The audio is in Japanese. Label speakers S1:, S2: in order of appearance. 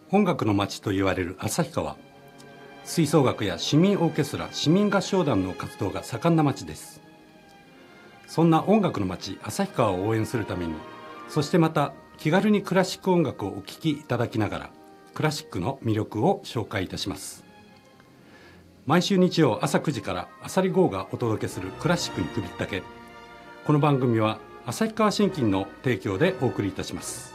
S1: 音楽の街と言われる旭川。吹奏楽や市民オーケストラ、市民合唱団の活動が盛んな街です。そんな音楽の街旭川を応援するために、そしてまた気軽にクラシック音楽をお聴きいただきながら、クラシックの魅力を紹介いたします。毎週日曜朝9時から浅利剛がお届けするクラシックに首ったけ。この番組は旭川信金の提供でお送りいたします。